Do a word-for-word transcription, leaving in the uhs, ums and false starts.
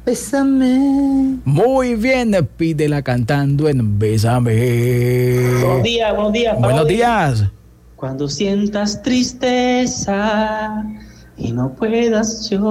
Bésame. Muy bien, pídela cantando en Bésame. Buenos días, buenos días. Buenos Parodi. días. Cuando sientas tristeza y no puedas llorar.